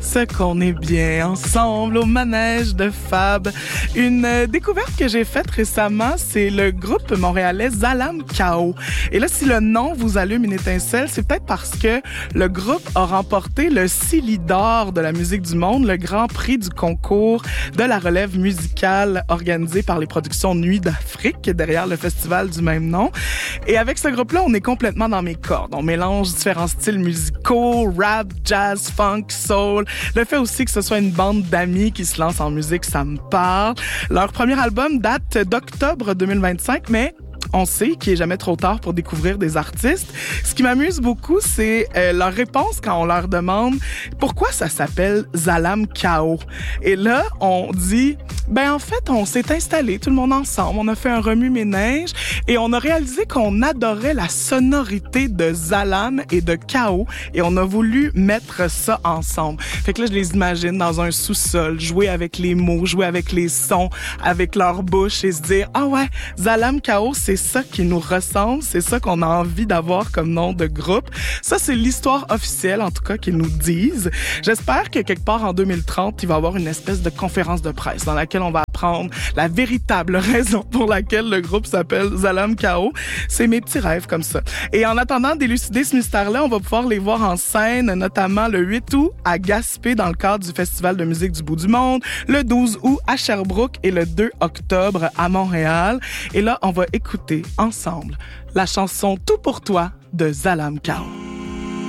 ce qu'on est bien ensemble au manège de Fab. Une découverte que j'ai faite récemment, c'est le groupe montréalais Zalam Kao. Et là, si le nom vous allume une étincelle, c'est peut-être parce que le groupe a remporté le Silly d'or de la musique du monde, le grand prix du concours de la relève musicale organisé par les productions Nuit d'Afrique, derrière le festival du même nom. Et avec ce groupe-là, on est complètement dans mes cordes. On mélange différents styles musicaux, rap, jazz, funk, soul. Le fait aussi que ce soit une bande d'amis qui se lance en musique, ça me parle. Leur premier album date d'octobre 2025, mais on sait qu'il est jamais trop tard pour découvrir des artistes. Ce qui m'amuse beaucoup, c'est leur réponse quand on leur demande pourquoi ça s'appelle Zalam Kao. Et là, on dit, en fait, on s'est installé tout le monde ensemble, on a fait un remue-ménage et on a réalisé qu'on adorait la sonorité de Zalam et de Kao et on a voulu mettre ça ensemble. Fait que là, je les imagine dans un sous-sol, jouer avec les mots, jouer avec les sons, avec leur bouche et se dire, ah ouais, Zalam Kao, c'est ça qui nous ressemble, c'est ça qu'on a envie d'avoir comme nom de groupe. Ça, c'est l'histoire officielle, en tout cas, qu'ils nous disent. J'espère que quelque part en 2030, il va y avoir une espèce de conférence de presse dans laquelle on va apprendre la véritable raison pour laquelle le groupe s'appelle Zalam Kao. C'est mes petits rêves comme ça. Et en attendant d'élucider ce mystère-là, on va pouvoir les voir en scène, notamment le 8 août à Gaspé dans le cadre du Festival de musique du bout du monde, le 12 août à Sherbrooke et le 2 octobre à Montréal. Et là, on va écouter ensemble la chanson Tout pour toi de Zalam Kao.